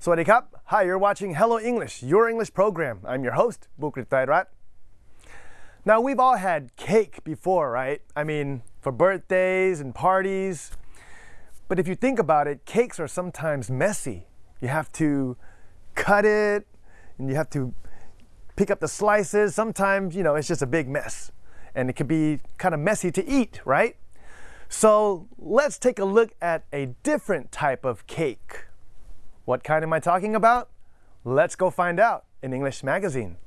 Sawasdee krap. Hi, you're watching Hello English, your English program. I'm your host, Bukrit Thairat. Now, we've all had cake before, right? I mean, for birthdays and parties. But if you think about it, cakes are sometimes messy. You have to cut it, and you have to pick up the slices. Sometimes, it's just a big mess. And it can be kind of messy to eat, right? So let's take a look at a different type of cake. What kind am I talking about? Let's go find out in English Magazine.